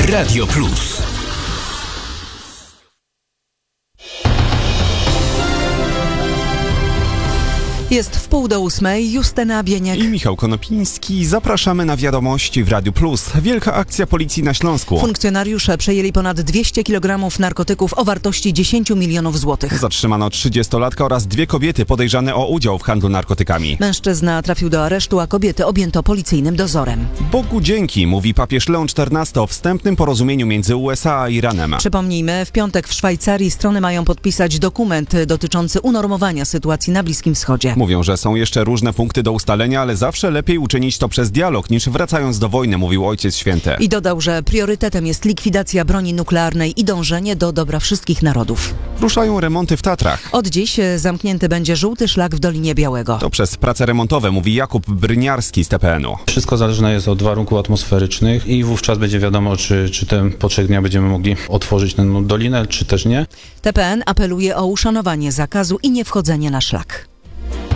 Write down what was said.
Radio Plus. Jest 7:30, Justyna Bieniek i Michał Konopiński. Zapraszamy na wiadomości w Radiu Plus. Wielka akcja policji na Śląsku. Funkcjonariusze przejęli ponad 200 kg narkotyków o wartości 10 milionów złotych. Zatrzymano 30-latka oraz 2 kobiety podejrzane o udział w handlu narkotykami. Mężczyzna trafił do aresztu, a kobiety objęto policyjnym dozorem. Bogu dzięki, mówi papież Leon XIV o wstępnym porozumieniu między USA a Iranem. Przypomnijmy, w piątek w Szwajcarii strony mają podpisać dokument dotyczący unormowania sytuacji na Bliskim Wschodzie. Mówią, że są jeszcze różne punkty do ustalenia, ale zawsze lepiej uczynić to przez dialog niż wracając do wojny, mówił Ojciec Święty. I dodał, że priorytetem jest likwidacja broni nuklearnej i dążenie do dobra wszystkich narodów. Ruszają remonty w Tatrach. Od dziś zamknięty będzie żółty szlak w Dolinie Białego. To przez prace remontowe, mówi Jakub Bryniarski z TPN-u. Wszystko zależne jest od warunków atmosferycznych i wówczas będzie wiadomo, czy po 3 dniach będziemy mogli otworzyć tę dolinę, czy też nie. TPN apeluje o uszanowanie zakazu i niewchodzenie na szlak.